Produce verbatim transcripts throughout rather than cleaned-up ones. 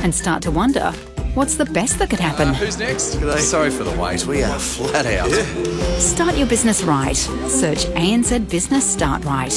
and start to wonder, what's the best that could happen? Uh, who's next? G'day. Sorry for the wait. We are flat out. Yeah. Start your business right. Search A N Z Business Start Right.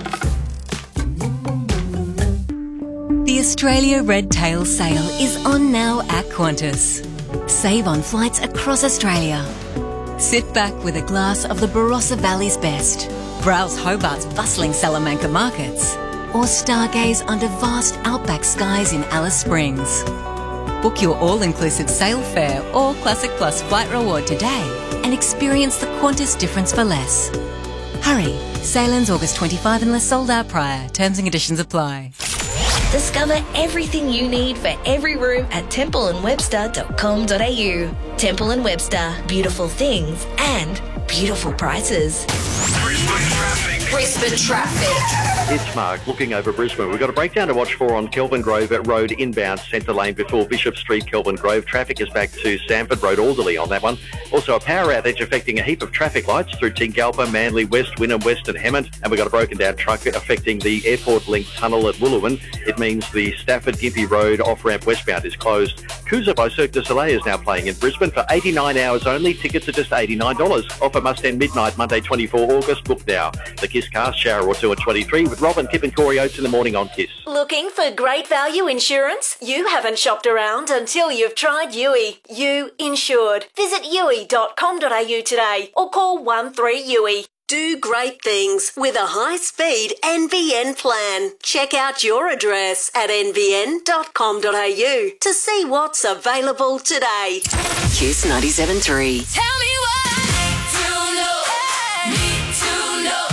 The Australia Red Tail Sale is on now at Qantas. Save on flights across Australia. Sit back with a glass of the Barossa Valley's best. Browse Hobart's bustling Salamanca markets. Or stargaze under vast outback skies in Alice Springs. Book your all-inclusive sail fare or Classic Plus flight reward today and experience the Qantas difference for less. Hurry, sail ends August twenty-fifth unless sold out prior. Terms and conditions apply. Discover everything you need for every room at temple and webster dot com dot a u. Temple and Webster, beautiful things and beautiful prices. Brisbane traffic. Brisbane traffic. It's Mark looking over Brisbane. We've got a breakdown to watch for on Kelvin Grove Road inbound Centre Lane before Bishop Street, Kelvin Grove. Traffic is back to Sanford Road Alderley on that one. Also a power outage affecting a heap of traffic lights through Tingalpa, Manly, West, Wynnum West and Hammond. And we've got a broken down truck affecting the Airport Link tunnel at Wooloowin. It means the Stafford Gympie Road off-ramp westbound is closed. Cruiser by Cirque du Soleil is now playing in Brisbane for eighty-nine hours only. Tickets are just eighty-nine dollars. Offer must end midnight, Monday twenty-fourth August. Book now. The Kiss Cast Shower or two at twenty-three with Robin, Kip and Corey Oates in the morning on Kiss. Looking for great value insurance? You haven't shopped around until you've tried U I. You insured. Visit U I dot com dot a u today or call one three U I. Do great things with a high-speed N B N plan. Check out your address at N B N dot com dot a u to see what's available today. Kiss ninety-seven point three. Tell me what to know. Need to know.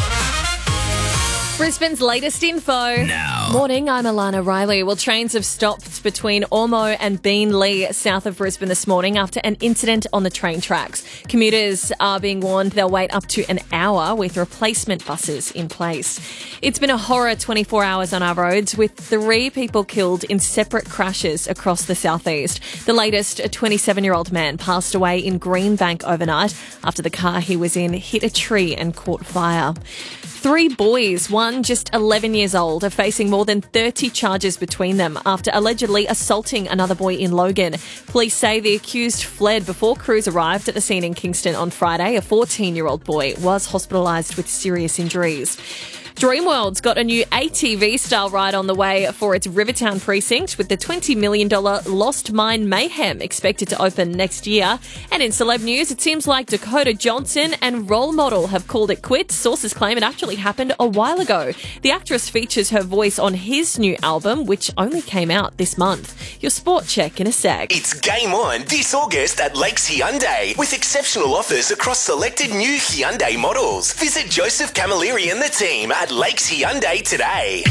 Brisbane's latest info. Now. Morning, I'm Alana Riley. Well, trains have stopped between Ormo and Beenleigh, south of Brisbane this morning after an incident on the train tracks. Commuters are being warned they'll wait up to an hour with replacement buses in place. It's been a horror twenty-four hours on our roads with three people killed in separate crashes across the southeast. The latest, a twenty-seven-year-old man passed away in Greenbank overnight after the car he was in hit a tree and caught fire. Three boys, one just eleven years old, are facing more than thirty charges between them after allegedly assaulting another boy in Logan. Police say the accused fled before crews arrived at the scene in Kingston on Friday. A fourteen-year-old boy was hospitalised with serious injuries. Dreamworld's got a new A T V-style ride on the way for its Rivertown precinct with the twenty million dollars Lost Mine Mayhem expected to open next year. And in celeb news, it seems like Dakota Johnson and Role Model have called it quits. Sources claim it actually happened a while ago. The actress features her voice on his new album, which only came out this month. Your sport check in a sec. It's game on this August at Lakes Hyundai with exceptional offers across selected new Hyundai models. Visit Joseph Camilleri and the team at Lakes Hyundai today.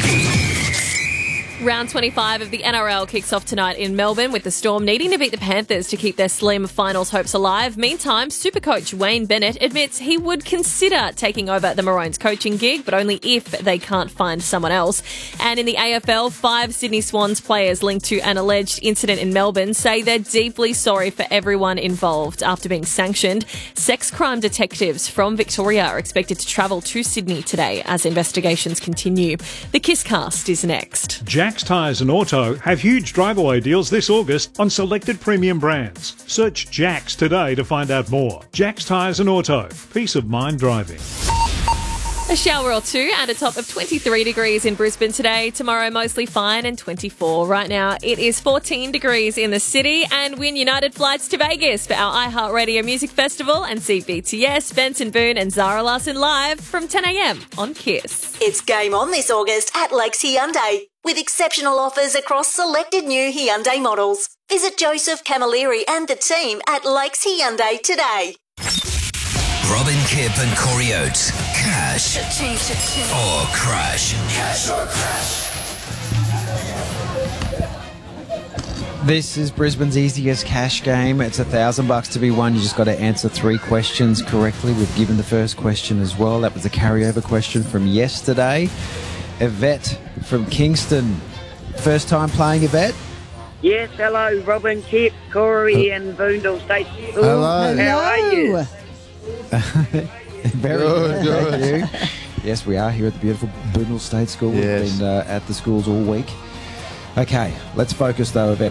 Round twenty-five of the N R L kicks off tonight in Melbourne with the Storm needing to beat the Panthers to keep their slim finals hopes alive. Meantime, Supercoach Wayne Bennett admits he would consider taking over the Maroons coaching gig, but only if they can't find someone else. And in the A F L, five Sydney Swans players linked to an alleged incident in Melbourne say they're deeply sorry for everyone involved after being sanctioned. Sex crime detectives from Victoria are expected to travel to Sydney today as investigations continue. The Kisscast is next. Jack's Tyres and Auto have huge drive-away deals this August on selected premium brands. Search Jack's today to find out more. Jack's Tyres and Auto. Peace of mind driving. A shower or two and a top of twenty-three degrees in Brisbane today. Tomorrow mostly fine and twenty-four. Right now it is fourteen degrees in the city and win United flights to Vegas for our iHeartRadio Music Festival and see B T S, Benson Boone and Zara Larsson live from ten a.m. on Kiss. It's game on this August at Lakes Hyundai with exceptional offers across selected new Hyundai models. Visit Joseph Camilleri and the team at Lakes Hyundai today. Robin, Kip and Corey Oates. Cash or crash. Cash or crash. This is Brisbane's easiest cash game. It's a thousand bucks to be won. You just got to answer three questions correctly. We've given the first question as well. That was a carryover question from yesterday. Yvette from Kingston. First time playing, Yvette? Yes, hello, Robin, Kip, Corey and Boondall State School. Hello. How are you? Very good. good. Thank you. Yes, we are here at the beautiful Boondall State School. Yes. We've been uh, at the schools all week. Okay, let's focus though, Yvette.